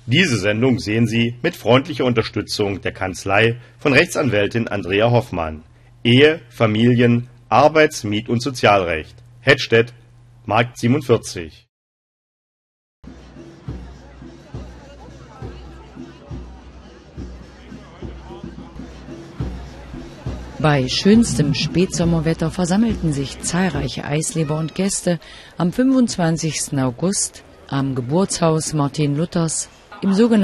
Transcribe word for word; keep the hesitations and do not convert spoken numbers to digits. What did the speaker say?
Diese Sendung sehen Sie mit freundlicher Unterstützung der Kanzlei von Rechtsanwältin Andrea Hoffmann. Ehe, Familien, Arbeits-, Miet- und Sozialrecht. Hettstedt, Markt siebenundvierzig. Bei schönstem Spätsommerwetter versammelten sich zahlreiche Eisleber und Gäste am fünfundzwanzigsten August am Geburtshaus Martin Luthers im sogenannten